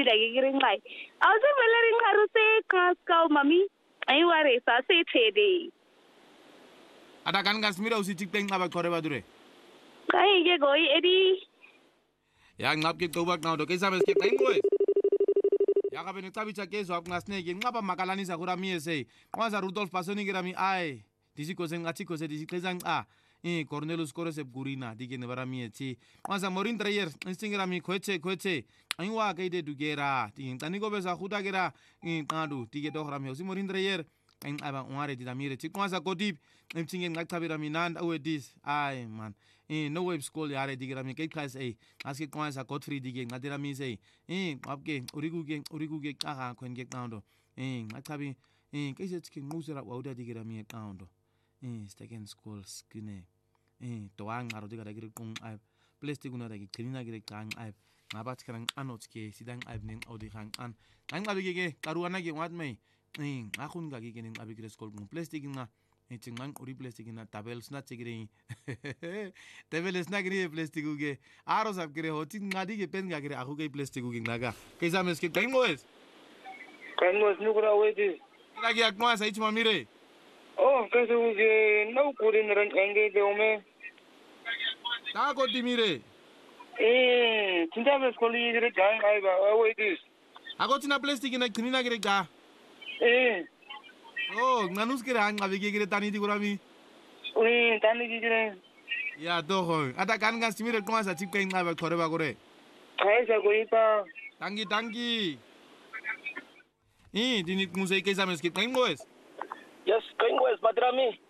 bila ke re ngai a se vele ring haru se kaskau mami ai ware sa se thede ada kan ngasmira usitik teng aba khore badure kai ke goi edi ya ngap ke tobak na do kesa mes ke teng boys ya ka bene tabicha ke zo ngasne ke ngaba makalani sa khura mi ese kwanza Rudolf pasoni ke rami ai disi ko sen ngati ko se disi kezang Cornelius Corres Gurina dike ne bara mi eti kwanza morin trayer instingira mi khoeche ai wa ke de dugera tin tani ko besa khuta gera tadu dike do khra mi osi morin trayer en aba ngare di damire ti kwanza kodip emtingen ngaktabira mi nanda wedis ai man no web school yare digira mi ke class a aske kwanza Godfrey dige ngadira mi sei apke uriguge kaka kwen ke tando ngaktabi ke se tkin musera wa uda digira mi tando second school skine to angaro diga digire kung ai plastic una dagi klina gire kang ai ngabat kan anot ke sidang ai nen audi khang an ngabi ke karuana ke wat mai akun ga ke nen abi gire school kung plastic na Chingang uri plastic na tabel sna chigre tabel sna gre plastic uge aro sab gre hoti ngadi ke pen ga gre aku ke plastic uge naga kaisa mes ke kangos nukura wedi lagi akma sai chuma mire oh kaisa uge no kurin ran enge de ome ta ko di mire tinda mes koli gre jang ai ba wedi ako tina plastic na kinina gre ga oh nganus kira ang abi kira tani di kurami tani kira ya doho ada kan gas mire koma sa chip kain ngaba khore ba gore kaisa goipa tangi dinit musai kaisa mes kit kain goes yes kain goes padrami